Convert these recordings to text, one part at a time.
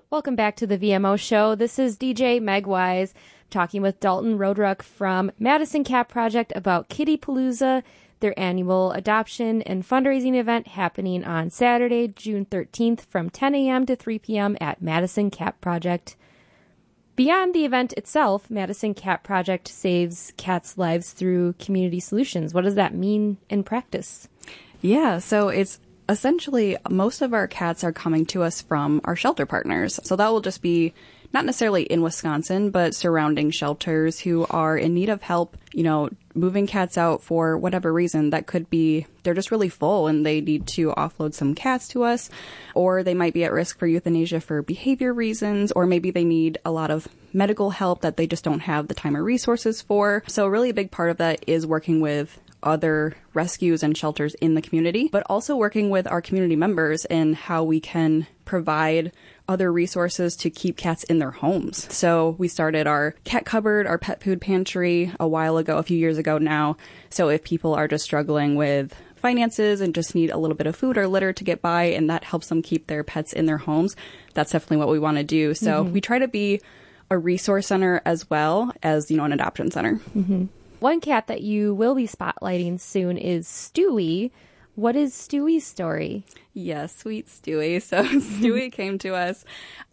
Welcome back to the VMO show. This is DJ Megwise talking with Dalton Roadruck from Madison Cat Project about Kitty Palooza, their annual adoption and fundraising event happening on Saturday, June 13th from 10 a.m. to 3 p.m. at Madison Cat Project. Beyond the event itself, Madison Cat Project saves cats' lives through community solutions. What does that mean in practice? Yeah, so it's essentially, most of our cats are coming to us from our shelter partners. So that will just be not necessarily in Wisconsin, but surrounding shelters who are in need of help, moving cats out for whatever reason. That could be they're just really full and they need to offload some cats to us, or they might be at risk for euthanasia for behavior reasons, or maybe they need a lot of medical help that they just don't have the time or resources for. So really a big part of that is working with other rescues and shelters in the community, but also working with our community members in how we can provide other resources to keep cats in their homes. So we started our cat cupboard, our pet food pantry a few years ago now. So if people are just struggling with finances and just need a little bit of food or litter to get by, and that helps them keep their pets in their homes, that's definitely what we want to do. So we try to be a resource center as well as, an adoption center. Mm-hmm. One cat that you will be spotlighting soon is Stewie. What is Stewie's story? Yes, sweet Stewie. So Stewie came to us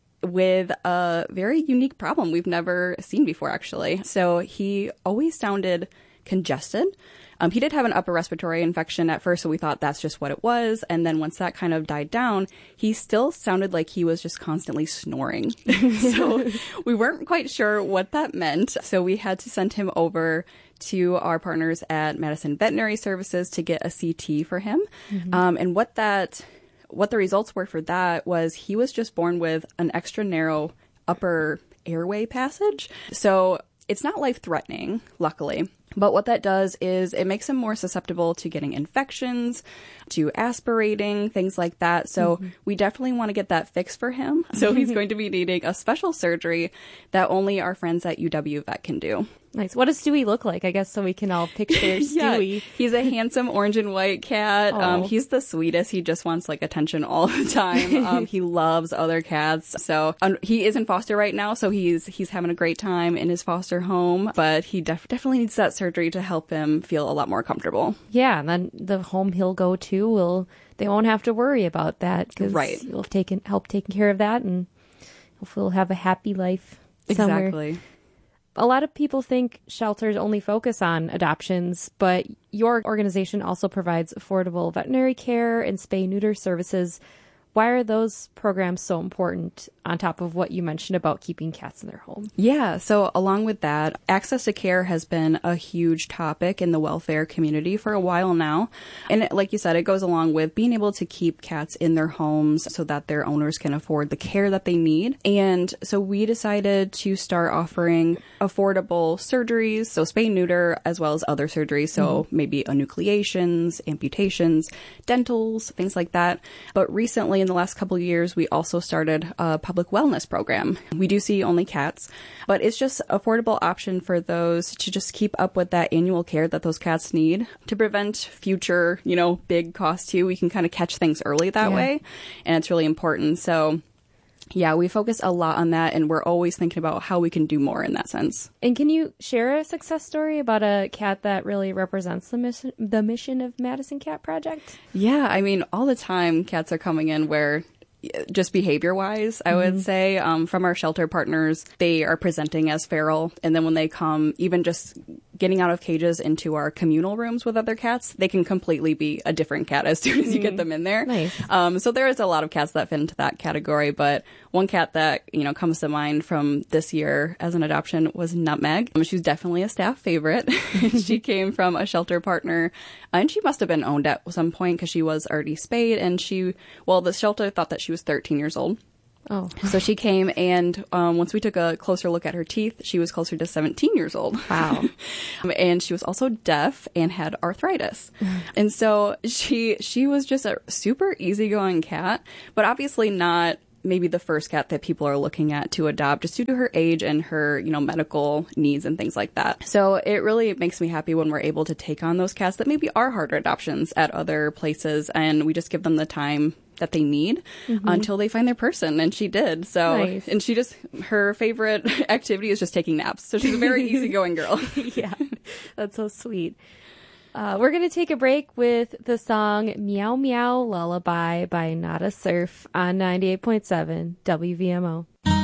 with a very unique problem we've never seen before, actually. So he always sounded congested. He did have an upper respiratory infection at first, so we thought that's just what it was. And then once that kind of died down, he still sounded like he was just constantly snoring. So we weren't quite sure what that meant. So we had to send him over to our partners at Madison Veterinary Services to get a CT for him. Mm-hmm. And what the results were for that was he was just born with an extra narrow upper airway passage. So it's not life-threatening, luckily. But what that does is it makes him more susceptible to getting infections, to aspirating, things like that. So we definitely want to get that fixed for him. So he's going to be needing a special surgery that only our friends at UW Vet can do. Nice. What does Stewie look like? I guess so we can all picture Stewie. Yeah, he's a handsome orange and white cat. He's the sweetest. He just wants like all the time. He loves other cats. So he is in foster right now. So he's having a great time in his foster home. But he definitely needs that surgery to help him feel a lot more comfortable. Yeah, and then the home he'll go to they won't have to worry about that because you'll have help taking care of that, and hopefully he'll have a happy life somewhere. Exactly. A lot of people think shelters only focus on adoptions, but your organization also provides affordable veterinary care and spay-neuter services. Why are those programs so important on top of what you mentioned about keeping cats in their home? Yeah, so along with that, access to care has been a huge topic in the welfare community for a while now. And like you said, it goes along with being able to keep cats in their homes so that their owners can afford the care that they need. And so we decided to start offering affordable surgeries, so spay neuter, as well as other surgeries, so maybe enucleations, amputations, dentals, things like that. But recently, in the last couple of years, we also started a public wellness program. We do see only cats, but it's just an affordable option for those to just keep up with that annual care that those cats need to prevent future, big costs too. We can kind of catch things early that way, and it's really important. So yeah, we focus a lot on that, and we're always thinking about how we can do more in that sense. And can you share a success story about a cat that really represents the mission of Madison Cat Project? Yeah, I mean, all the time cats are coming in where just behavior-wise, I would say, from our shelter partners, they are presenting as feral. And then when they come, even just getting out of cages into our communal rooms with other cats, they can completely be a different cat as soon as you get them in there. Nice. So there is a lot of cats that fit into that category. But one cat that, comes to mind from this year as an adoption was Nutmeg. She's definitely a staff favorite. She came from a shelter partner, and she must have been owned at some point because she was already spayed. And the shelter thought that she was 13 years old. Oh. So she came, and once we took a closer look at her teeth, she was closer to 17 years old. Wow. And she was also deaf and had arthritis. And so she was just a super easygoing cat, but obviously not maybe the first cat that people are looking at to adopt, just due to her age and her, medical needs and things like that. So it really makes me happy when we're able to take on those cats that maybe are harder adoptions at other places, and we just give them the time that they need until they find their person. And she did. So, Nice. and her favorite activity is just taking naps. So she's a very easygoing girl. Yeah, that's so sweet. We're going to take a break with the song Meow Meow Lullaby by Nada Surf on 98.7 WVMO.